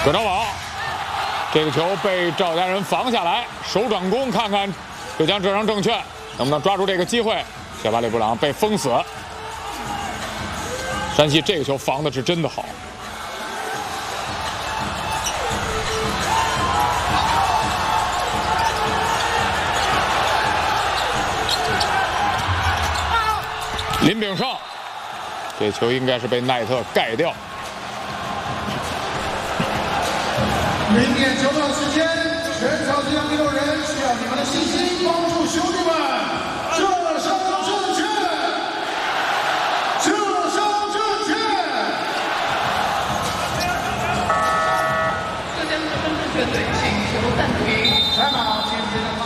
葛兆宝，这个球被赵家人防下来，手转攻，看看浙江浙商证券能不能抓住这个机会。小巴里布朗被封死，山西这个球防的是真的好。林炳胜，这球应该是被奈特盖掉。 明天球场时间，全场这样6人需要你们的信心，帮助兄弟们。浙商证券，浙商证券。 浙江浙商证券队请求暂停。 采访今天的话。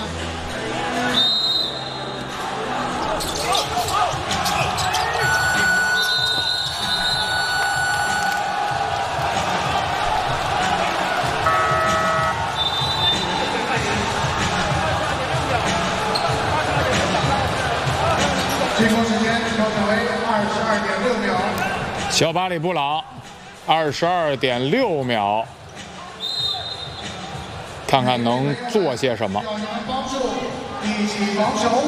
进攻时间调整为22.6秒。 小巴里布朗22.6秒，看看能做些什么。 要你们帮助，一起防守。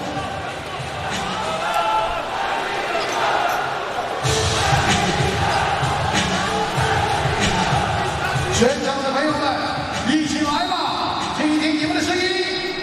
全场的朋友们，一起来吧，听一听你们的声音。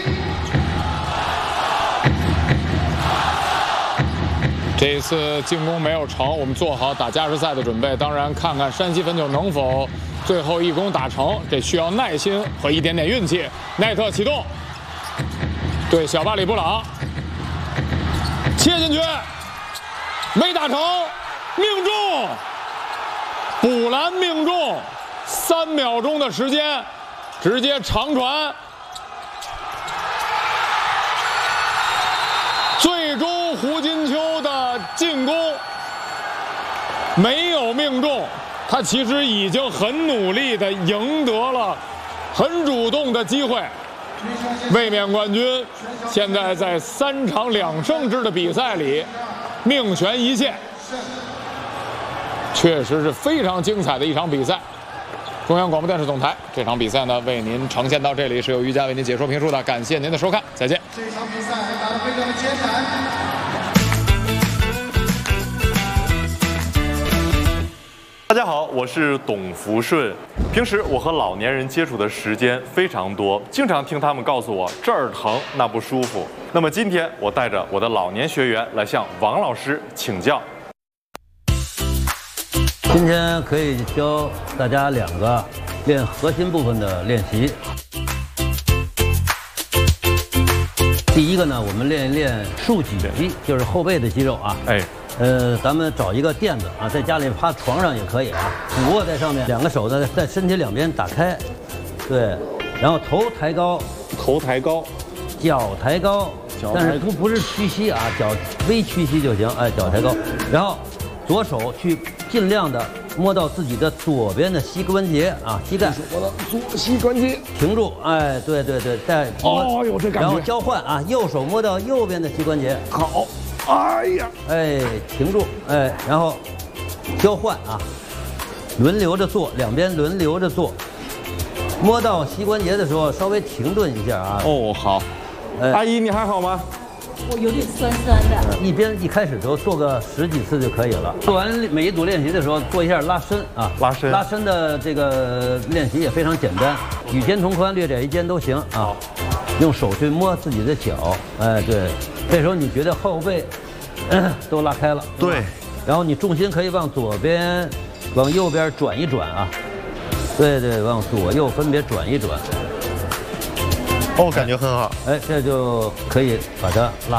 这一次进攻没有成，我们做好打加时赛的准备。当然，看看山西汾酒能否最后一攻打成，这需要耐心和一点点运气。奈特启动，对小巴里布朗切进去，没打成，命中，补篮命中，3秒钟的时间，直接长传。最终胡金秋的进攻没有命中，他其实已经很努力地赢得了很主动的机会。卫冕冠军现在在3场2胜制的比赛里命悬一线，确实是非常精彩的一场比赛。中央广播电视总台这场比赛呢，为您呈现到这里，是由于佳为您解说评述的，感谢您的收看，再见。 这场比赛打得非常的艰难。 大家好，我是董福顺。平时我和老年人接触的时间非常多，经常听他们告诉我这儿疼那不舒服。那么今天我带着我的老年学员来向王老师请教。 今天可以教大家2个练核心部分的练习。第一个呢，我们练一练竖脊肌，就是后背的肌肉啊。咱们找一个垫子啊，在家里趴床上也可以啊，俯卧在上面，2个手呢在身体两边打开，对，然后头抬高，脚抬高，但是不是屈膝啊，脚微屈膝就行，哎，脚抬高，然后左手去尽量的摸到自己的左边的膝关节啊，膝盖， 我的左膝关节停住，哎，对，再哦哟，这感觉， 然后交换啊，右手摸到右边的膝关节， 好，哎呀， 哎，停住，哎，然后交换啊，轮流着做，两边轮流着做，摸到膝关节的时候稍微停顿一下啊。 哦，好，阿姨你还好吗？ 我有点酸酸的。 一开始的时候做个10几次就可以了。做完每一组练习的时候，做一下拉伸啊，拉伸的这个练习也非常简单，与肩同宽，略窄于肩都行啊。用手去摸自己的脚，哎，对，这时候你觉得后背都拉开了， 对， 然后你重心可以往左边、往右边转一转啊，对，往左右分别转一转。 哦，感觉很好。 哎，这就可以把它拉。